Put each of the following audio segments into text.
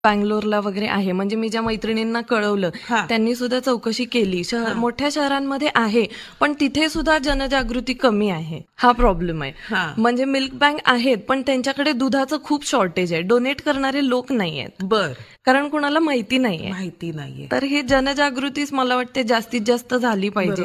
बँगलोरला वगैरे आहे. म्हणजे मी ज्या मैत्रिणींना कळवलं त्यांनी सुद्धा चौकशी केली. मोठ्या शहरांमध्ये आहे, पण तिथे सुद्धा जनजागृती कमी आहे. हा प्रॉब्लेम आहे. म्हणजे मिल्क बँक आहेत, पण त्यांच्याकडे दुधाचं खूप शॉर्टेज आहे. डोनेट करणारे लोक नाही आहेत. कारण कुणाला माहिती नाहीये. तर ही जनजागृतीच मला वाटते जास्तीत जास्त झाली पाहिजे.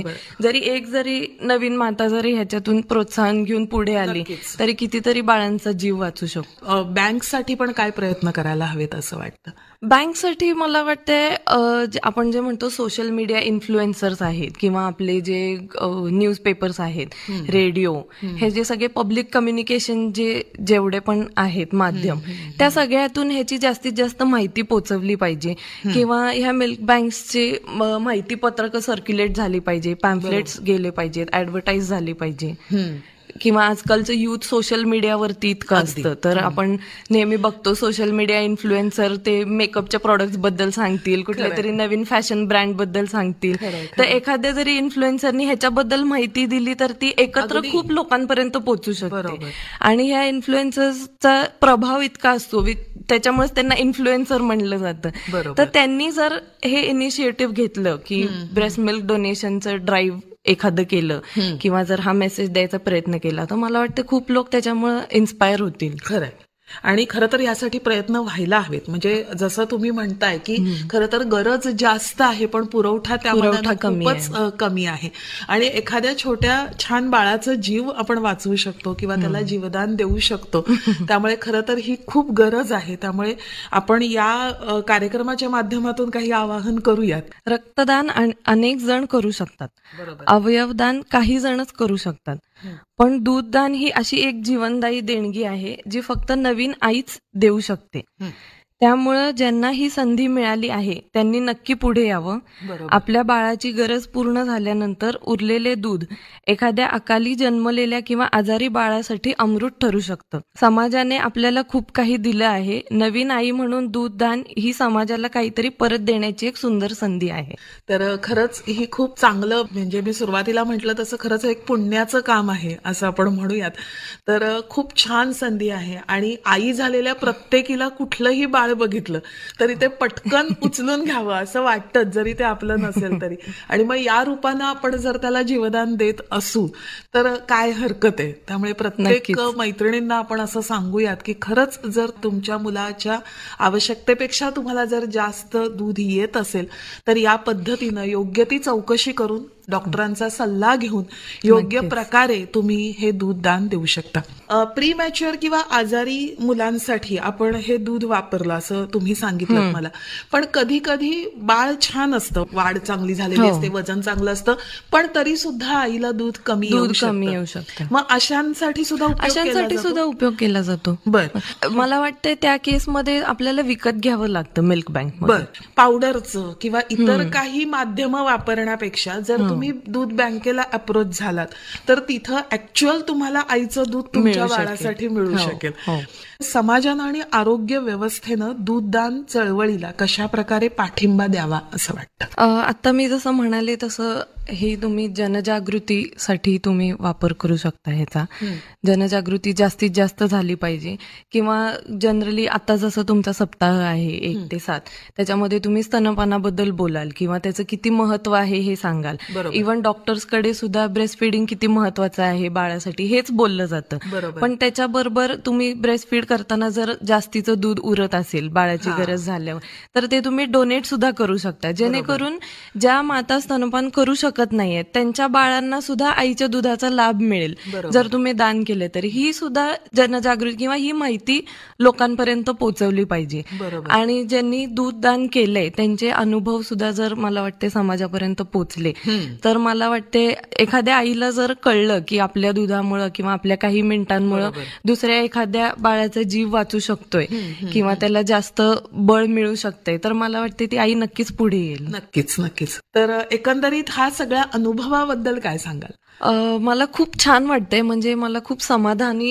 जरी नवीन माता जरी ह्याच्यातून प्रोत्साहन घेऊन पुढे आली तरी कितीतरी बाळांचा जीव वाचू शकतो. बँकसाठी पण काय प्रयत्न करायला हवेत असं वाटतं? बँकसाठी मला वाटतंय आपण जे म्हणतो सोशल मीडिया इन्फ्लुएन्सर्स आहेत किंवा आपले जे न्यूजपेपर्स आहेत, रेडिओ, हे जे सगळे पब्लिक कम्युनिकेशन जेवढे पण आहेत माध्यम, त्या सगळ्यातून ह्याची जास्तीत जास्त माहिती पोचवली पाहिजे. किंवा ह्या मिल्क बँक्सची माहिती पत्रकं सर्क्युलेट झाली पाहिजे, पॅम्फलेट्स गेले पाहिजेत, ऍडव्हर्टाईज झाली पाहिजे. किंवा आजकालचं युथ सोशल मीडियावरती इतकं असतं, तर आपण नेहमी बघतो सोशल मीडिया इन्फ्लुएन्सर ते मेकअपच्या प्रोडक्ट्स बद्दल सांगतील, कुठल्या तरी नवीन फॅशन ब्रँड बद्दल सांगतील. तर एखाद्या जरी इन्फ्लुएन्सरनी ह्याच्याबद्दल माहिती दिली तर ती एकत्र खूप लोकांपर्यंत पोहोचू शकते. आणि ह्या इन्फ्लुएन्सर्सचा प्रभाव इतका असतो, त्याच्यामुळेच त्यांना इन्फ्लुएन्सर म्हणलं जातं. तर त्यांनी जर हे इनिशिएटिव्ह घेतलं की ब्रेस्ट मिल्क डोनेशनचं ड्राईव्ह एखादं केलं किंवा जर हा मेसेज द्यायचा प्रयत्न केला तर मला वाटतं खूप लोक त्याच्यामुळे इन्स्पायर होतील. खरंय. आणि खरं तर यासाठी प्रयत्न व्हायला हवेत. म्हणजे जसं तुम्ही म्हणताय की खरं तर गरज जास्त आहे पण पुरवठा त्यामध्ये खूपच कमी आहे. आणि एखाद्या छोट्या छान बाळाचा जीव आपण वाचवू शकतो किंवा त्याला जीवदान देऊ शकतो. त्यामुळे खरं तर ही खूप गरज आहे. त्यामुळे आपण या कार्यक्रमाच्या माध्यमातून काही आवाहन करूयात. रक्तदान अनेक जण करू शकतात, अवयवदान काही जणच करू शकतात, पण दूधदान ही अशी एक जीवनदायी देणगी आहे जी फक्त नवीन आईच देऊ शकते. त्यामुळं ज्यांना ही संधी मिळाली आहे त्यांनी नक्की पुढे यावं. आपल्या बाळाची गरज पूर्ण झाल्यानंतर उरलेले दूध एखाद्या अकाली जन्मलेल्या किंवा आजारी बाळासाठी अमृत ठरू शकतं. समाजाने आपल्याला खूप काही दिलं आहे. नवीन आई म्हणून दूधदान ही समाजाला काहीतरी परत देण्याची एक सुंदर संधी आहे. तर खरंच ही खूप चांगलं, म्हणजे मी सुरुवातीला म्हटलं तसं खरंच एक पुण्याचं काम आहे असं आपण म्हणूयात. तर खूप छान संधी आहे आणि आई झालेल्या प्रत्येकीला कुठलंही बाळ बघितलं तरी ते पटकन उचलून घ्यावं असं वाटतं, जरी ते आपलं नसेल तरी. आणि मग या रूपानं आपण जर त्याला जीवदान देत असू तर काय हरकत आहे. त्यामुळे प्रत्येक मैत्रिणींना आपण असं सांगूयात की खरंच जर तुमच्या मुलाच्या आवश्यकतेपेक्षा तुम्हाला जर जास्त दूध येत असेल तर या पद्धतीनं योग्य ती चौकशी करून डॉक्टरांचा सल्ला घेऊन योग्य प्रकारे तुम्ही हे दूध दान देऊ शकता. प्री मॅच्युअर किंवा आजारी मुलांसाठी आपण हे दूध वापरलं असं तुम्ही सांगितलं मला, पण कधी कधी बाळ छान असतं, वाढ चांगली झालेली असते, वजन चांगलं असतं, पण तरी सुद्धा आईला दूध कमी येऊ शकतं. मग अशांसाठी सुद्धा उपयोग केला जातो. मला वाटतं त्या केसमध्ये आपल्याला विकत घ्यावं लागतं मिल्क बँक. पावडरचं किंवा इतर काही माध्यम वापरण्यापेक्षा जर तुम्ही दूध बँकेला अप्रोच झालात तर तिथं ऍक्च्युअल तुम्हाला आईचं दूध तुमच्या बाळासाठी मिळू शकेल. समाजानं आणि आरोग्य व्यवस्थेनं दूधदान चळवळीला कशा प्रकारे पाठिंबा द्यावा असं वाटतं? आता मी जसं म्हणाले तसं हे तुम्ही जनजागृतीसाठी तुम्ही वापर करू शकता. ह्याचा जनजागृती जास्तीत जास्त झाली पाहिजे. किंवा जनरली आता जसं तुमचा सप्ताह आहे 1 ते 7, त्याच्यामध्ये तुम्ही स्तनपानाबद्दल बोलाल किंवा त्याचं किती महत्व आहे हे सांगाल. इव्हन डॉक्टर्सकडे सुद्धा ब्रेस्ट फिडिंग किती महत्वाचं आहे बाळासाठी हेच बोललं जातं. पण त्याच्याबरोबर तुम्ही ब्रेस्ट फीड करताना जर जास्तीचं दूध उरत असेल बाळाची गरज झाल्यावर तर ते तुम्ही डोनेट सुद्धा करू शकता, जेणेकरून ज्या माता स्तनपान करू शकत नाहीयेत त्यांच्या बाळांना सुद्धा आईच्या दुधाचा लाभ मिळेल जर तुम्ही दान केले. तर ही सुद्धा जनजागृती किंवा ही माहिती लोकांपर्यंत पोहोचवली पाहिजे. आणि ज्यांनी दूध दान केलंय त्यांचे अनुभव सुद्धा जर मला वाटते समाजापर्यंत पोहोचले तर मला वाटते एखाद्या आईला जर कळलं की आपल्या दुधामुळं किंवा आपल्या काही मिनिटांमुळं दुसऱ्या एखाद्या बाळाचा जीव वाचू शकतोय किंवा त्याला जास्त बळ मिळू शकतंय तर मला वाटते ती आई नक्कीच पुढे येईल. नक्कीच. तर एकंदरीत हा सगळ्या अनुभवाबद्दल काय सांगाल? मला खूप छान वाटतंय. म्हणजे मला खूप समाधानी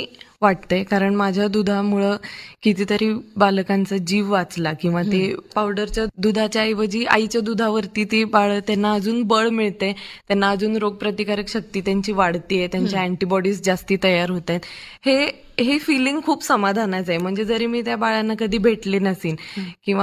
वाटते, कारण माझ्या दुधामुळं कितीतरी बालकांचा जीव वाचला, किंवा ते पावडरच्या दुधाच्या ऐवजी आईच्या दुधावरती ती बाळ, त्यांना अजून बळ मिळते, त्यांना अजून रोगप्रतिकारक शक्ती त्यांची वाढतीये, त्यांच्या अँटीबॉडीज जास्ती तयार होत आहेत. हे फिलिंग खूप समाधानाचं आहे. म्हणजे जरी मी त्या बाळांना कधी भेटले नसीन किंवा